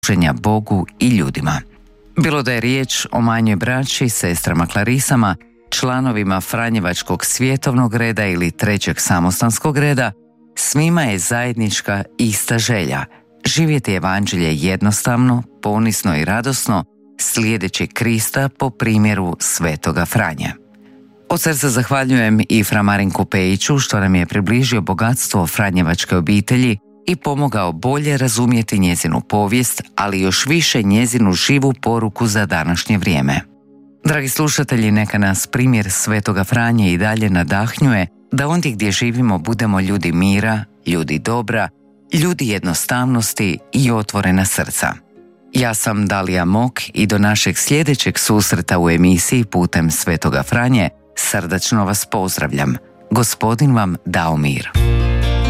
služenja Bogu i ljudima. Bilo da je riječ o manjoj braći, sestrama Klarisama, članovima Franjevačkog svjetovnog reda ili Trećeg samostanskog reda, svima je zajednička ista želja – živjeti evanđelje jednostavno, ponisno i radosno, slijedeći Krista po primjeru Svetoga Franje. Od srca zahvaljujem i fra Marinku Pejiću što nam je približio bogatstvo Franjevačke obitelji i pomogao bolje razumjeti njezinu povijest, ali još više njezinu živu poruku za današnje vrijeme. Dragi slušatelji, neka nas primjer Svetoga Franje i dalje nadahnjuje da ondje gdje živimo budemo ljudi mira, ljudi dobra, ljudi jednostavnosti i otvorena srca. Ja sam Dalija Mok i do našeg sljedećeg susreta u emisiji Putem Svetoga Franje srdačno vas pozdravljam. Gospodin vam dao mir.